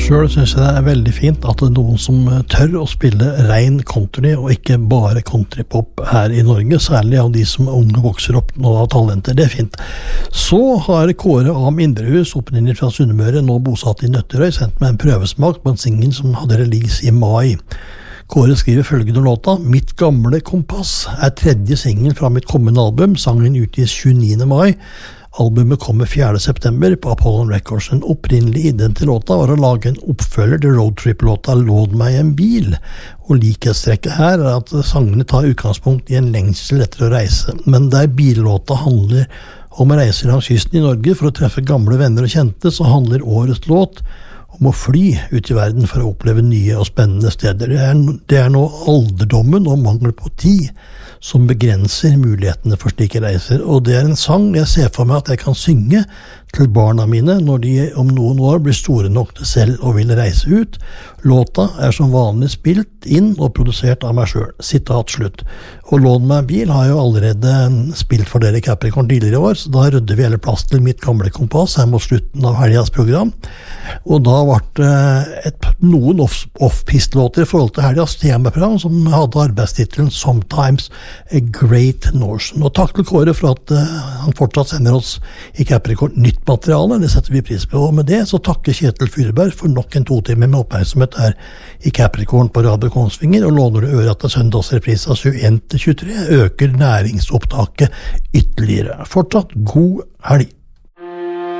Selv synes jeg det veldig fint at det noen som tør å spille ren country og ikke bare countrypop her i Norge, særlig av de som unge vokser opp nå av talenter. Det fint. Så har Kåre Am Indrehus, opprinnelig fra Sunnmøre, nå bosatt i Nøtterøy, sendt meg en prøvesmak på en single som hadde release i mai. Kåre skriver følgende låta: «Mitt gamle kompass tredje single fra mitt kommende album. Sangen utgis 29. mai. Albumet kommer 4. september på Apollon Records. En opprinnelig idé til låta var å lage en oppfølger til roadtrip-låta Lån meg en bil. Og likhetstrekket her at sangene tar utgangspunkt i en lengsel etter å reise. Men der billåta handler om å reise langs kysten i Norge for å treffe gamle venner og kjente, så handler årets låt om å fly ut i verden for å oppleve nye og spennende steder. Det er nå alderdommen og mangel på tid som begrenser mulighetene for slike reiser, og det er en sang jeg ser for meg at jeg kan synge til barna mine når de om noen år blir store nok til selv å ville reise ut. Låta er som vanlig spilt inn og produsert av meg selv. Sitat slutt. Og Lån meg en bil har jo allerede spilt for dere i Capricorn tidligere i år, så da rydder vi hele plass til mitt gamle kompass her mot slutten av helgas program. Og da var det noen off-pist-låter i forhold til helgas temaprogram som hadde arbeidstitelen Sometimes a Great Northern. Og takk til Kåre for at han fortsatt sender oss i Capricorn nytt materiale, det setter vi pris på. Og med det så takker Kjetil Fyreberg for nok en 2 timer med oppmerksomhet her i Capricorn på Radio Kongsvinger, og låner du øret til søndagsreprisa 21-23, øker næringsopptaket ytterligere. Fortsatt god helg!